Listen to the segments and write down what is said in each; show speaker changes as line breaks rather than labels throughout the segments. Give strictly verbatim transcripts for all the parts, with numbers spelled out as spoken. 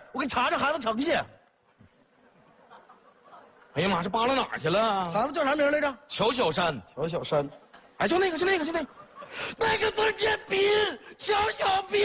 我给你查查孩子成绩。
哎呀妈，这扒拉哪儿去了？
孩子叫啥名来着？
乔小山。
乔小山。
哎，就那个，就那个，就那个。
那个字念斌，乔小斌。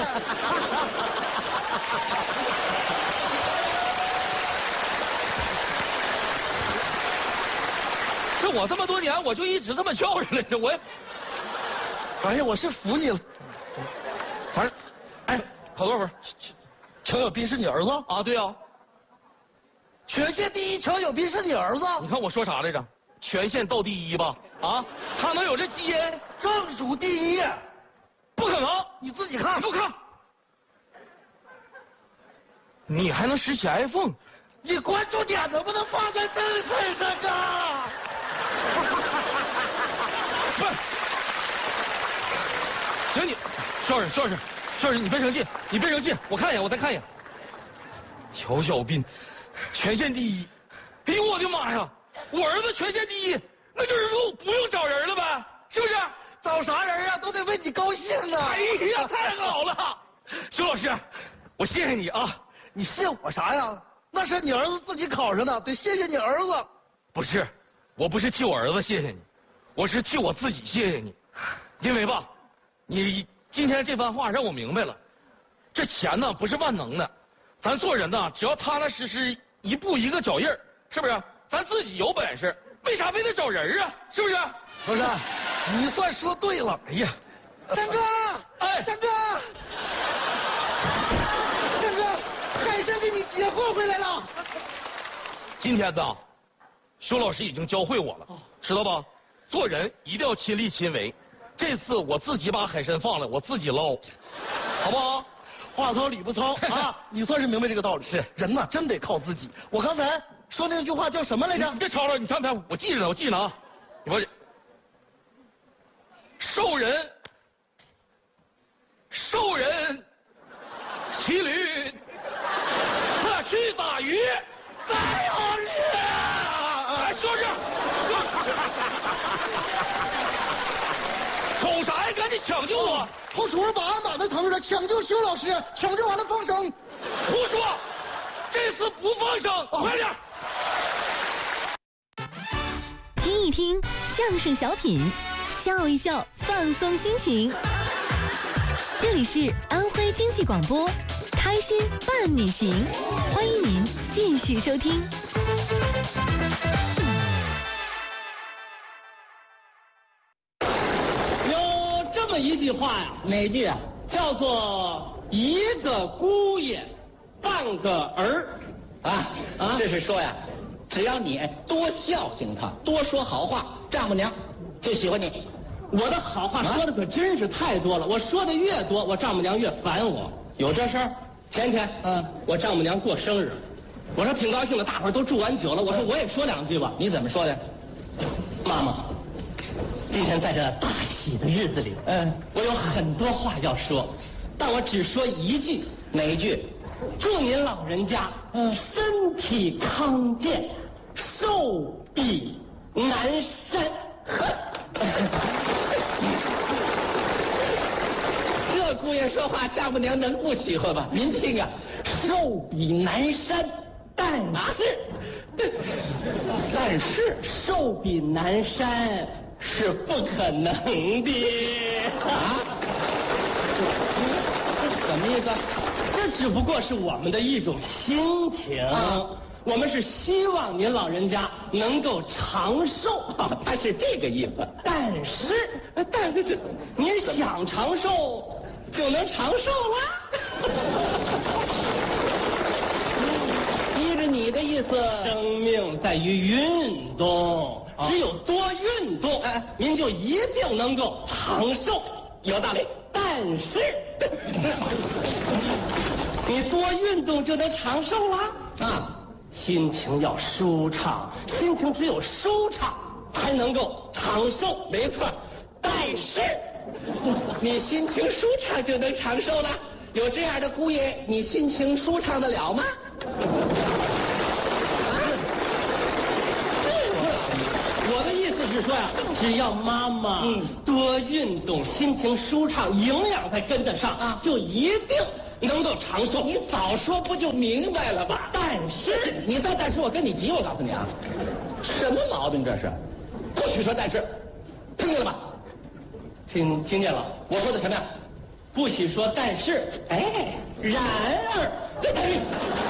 这我这么多年，我就一直这么叫着来着。我，
哎呀，我是服你了。
反正，哎，考多少分？
乔小斌是你儿子
啊？对啊。
全县第一，乔小斌是你儿子。
你看我说啥来着？全县倒第一吧？啊，他能有这基因？
正数第一，
不可能！
你自己看，
你给我看。你还能拾起 iPhone？
你关注点能不能放在正事上啊？
不是，行你，邵老师，邵老师，邵老师，你别生气，你别生气，我看一眼，我再看一眼。乔小斌，全县第一。哎呦我的妈呀！我儿子全县第一，那就是说我不用找人了呗，是不是？
找啥人啊？都得为你高兴呢。
哎呀，太好了！周老师，我谢谢你啊。
你谢我啥呀？那是你儿子自己考上的，得谢谢你儿子。
不是，我不是替我儿子谢谢你，我是替我自己谢谢你。因为吧，你今天这番话让我明白了，这钱呢不是万能的，咱做人呢只要踏踏实实，一步一个脚印儿，是不是？咱自己有本事，为啥非得找人啊？是不是？
不是，你算说对了。
哎呀，
山哥，
哎，
山哥，山哥，海参给你接货回来了。
今天呢，修老师已经教会我了，知道吧？做人一定要亲力亲为。这次我自己把海参放了，我自己捞，好不好？
话糙理不糙啊！你算是明白这个道理。
是，
人呐，真得靠自己。我刚才说那句话叫什么来着？
你别吵吵，你瞧没瞧？我记着呢，我记着呢啊！你说，兽人，兽人，骑驴，他去打鱼，
太好了！
哎，说是说，瞅啥呀？赶紧抢救我！
后厨把俺把子疼着，抢救修老师，抢救完了放生。
胡说！这次不放生，
哦、
快点！
听一听相声小品，笑一笑，放松心情。这里是安徽经济广播，开心伴你行，欢迎您继续收听。
有这么一句话呀，
哪句啊？
叫做一个姑爷，半个儿。
啊啊！这是说呀，只要你多孝敬他，多说好话，丈母娘就喜欢你。
我的好话说的可真是太多了，我说的越多，我丈母娘越烦我。
有这事儿？
前天，
嗯，
我丈母娘过生日，我说挺高兴的，大伙儿都祝完酒了，我说我也说两句吧。
你怎么说的？
妈妈，今天在这大喜的日子里，
嗯，
我有很多话要说，但我只说一句。
哪一句？
祝您老人家，
嗯，
身体康健，寿比南山。
这姑爷说话，丈母娘能不喜欢吗？您听啊，寿比南山，
但是，
但是
寿比南山是不可能的
啊？什么意思？
这只不过是我们的一种心情。啊，我们是希望您老人家能够长寿，
哦，他是这个意思。
但是，但是这您想长寿就能长寿了。
依着你的意思，
生命在于运动，
哦，
只有多运动，
哎，
您就一定能够长寿。
有道理。
但是，你多运动就能长寿了
啊。
心情要舒畅，心情只有舒畅才能够长寿。
没错，
但是
你心情舒畅就能长寿了？有这样的姑爷，你心情舒畅得了吗？啊？
我的意思是说呀，只要妈妈
嗯
多运动，心情舒畅，营养才跟得上啊，就一定能够长寿。
你早说不就明白了吧？
但是
你再但是我跟你急，我告诉你啊，什么毛病这是？不许说但是，听见了吗？
听听见了？
我说的什么呀？
不许说但是，
哎，
然而，
这等于。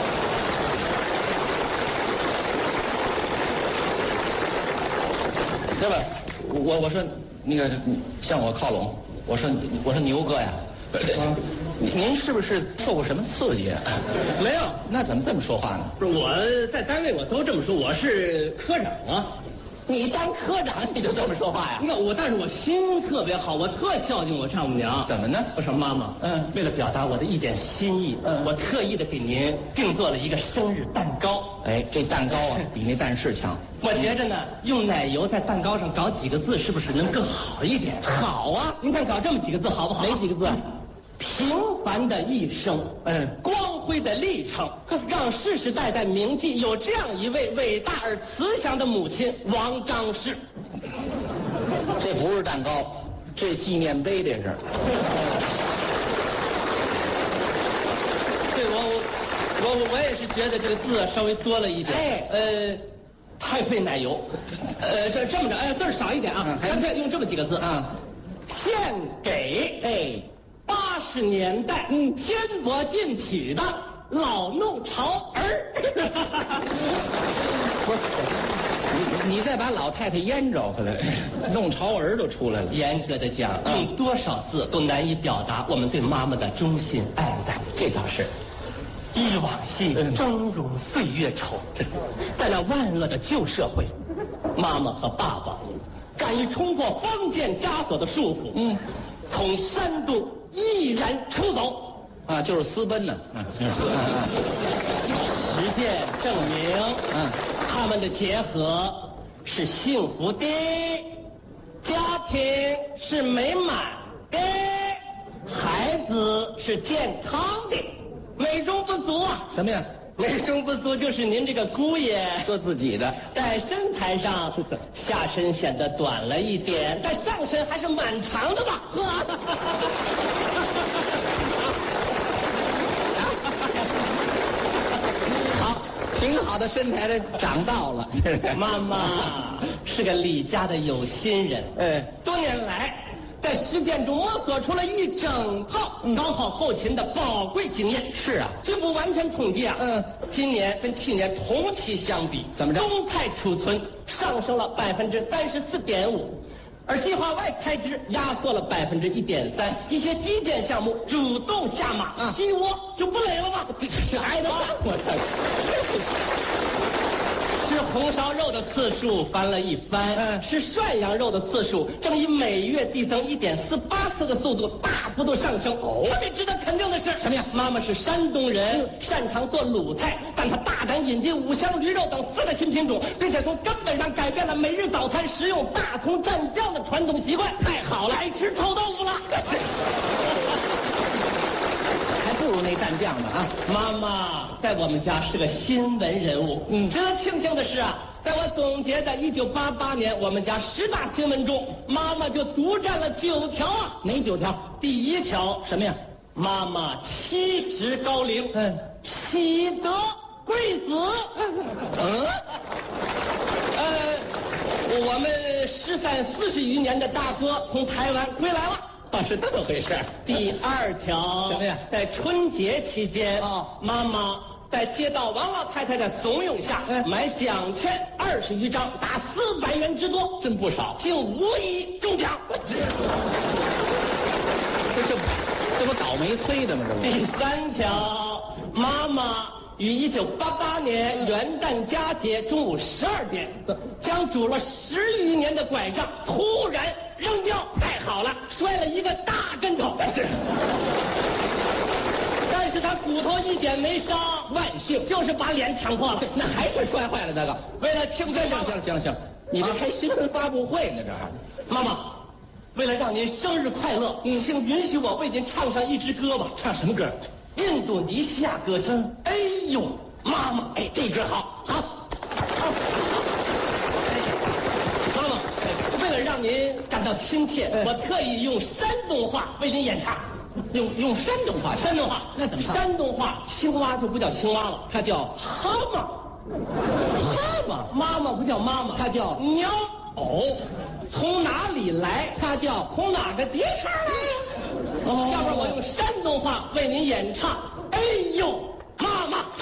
对吧？我我说那个向我靠拢，我说我说牛哥呀，您是不是受过什么刺激啊？
没有。
那怎么这么说话呢？
不是我在单位我都这么说，我是科长啊。
你当科长你就这么说话呀？
你看我，但是我心特别好，我特孝敬我丈母娘。
怎么呢？
我说妈妈，
嗯，
为了表达我的一点心意，
嗯，
我特意的给您定做了一个生日蛋糕。
哎，这蛋糕啊，比那蛋式强。
我觉着呢，用奶油在蛋糕上搞几个字，是不是能更好一点？
好啊，
您看搞这么几个字好不好？
哪几个字？
平凡的一生，
嗯，
光辉的历程，让世世代代铭记有这样一位伟大而慈祥的母亲王张氏。
这不是蛋糕，这纪念碑这是。
对我我我我也是觉得这个字稍微多了一点，
哎，
呃，太费奶油，呃，这这么着，哎，字儿少一点啊，
嗯
干脆用这么几个字
啊，
献给
哎。
八十年代，嗯，天国进取的老弄潮儿。
不是，你你再把老太太腌着回来，弄潮儿都出来了。
严格的讲，用多少字都难以表达我们对妈妈的衷心爱戴。
这倒是。
忆往昔，峥嵘岁月稠。在那万恶的旧社会，妈妈和爸爸敢于冲破封建枷锁的束缚，嗯，从山东毅然出走。
啊，就是私奔呢，啊，就是私奔。啊、
实践证明，嗯，他们的结合是幸福的，家庭是美满的，孩子是健康的。美中不足啊！
什么呀？
美中不足就是您这个姑爷
说自己的，
在身材上下身显得短了一点，但上身还是蛮长的吧？呵。
好，挺好的身材的长到了。
妈妈是个李家的有心人，
哎，
多年来在实践中摸索出了一整套搞好后勤的宝贵经验。
是啊，
据不完全统计啊，
嗯，
今年跟去年同期相比，
怎么着？
动态储存上升了百分之三十四点五。而计划外开支压缩了百分之一点三，一些基建项目主动下马，啊，鸡窝就不垒了吗？
这是挨得上我这。
吃红烧肉的次数翻了一番，嗯，吃涮羊肉的次数正以每月递增一点四八次的速度大幅度上升。哦，特别值得肯定的是
什么呀？
妈妈是山东人，嗯，擅长做鲁菜，但她大胆引进五香驴肉等四个新品种，并且从根本上改变了每日早餐食用大葱蘸酱的传统习惯。太好了，爱吃臭豆腐了。
还不如那蘸酱呢啊！
妈妈在我们家是个新闻人物。嗯，值得庆幸的是啊，在我总结的一九八八年我们家十大新闻中，妈妈就独占了九条啊！
哪九条？
第一条
什么呀？
妈妈七十高龄，
嗯，
喜得贵子。嗯，呃，我们失散四十余年的大哥从台湾归来了。
啊，是这么回事。
第二条
什么呀？
在春节期间，
哦，
妈妈在接到王老太太的怂恿下，嗯，买奖券二十余张，达四百元之多，
真不少，
竟无一中奖。
这这这不倒霉催的吗？这不。
第三条，妈妈于一九八八年元旦佳节中午十二点，将拄了十余年的拐杖突然扔掉，太好了，摔了一个大跟头。
是，
但是他骨头一点没伤，
万幸，
就是把脸抢破了。
那还是摔坏了那个。
为了庆祝，
行行行行，你这开新闻发布会呢？这还，
妈妈，为了让您生日快乐，嗯，请允许我为您唱上一支歌吧。
唱什么歌？
印度尼西亚歌曲。嗯，哎呦，妈妈，哎，这歌好，好，好。妈妈，为了让您感到亲切，嗯，我特意用山东话为您演唱。
用用山东话，
山东话
那怎么唱？
山东话青蛙就不叫青蛙了，
它叫
蛤蟆。
蛤蟆，
妈妈不叫妈妈，
它叫
鸟。
藕，
从哪里来？
它叫
从哪个碟圈来呀？
哦
下边我用山东话为您演唱。哎呦，妈妈！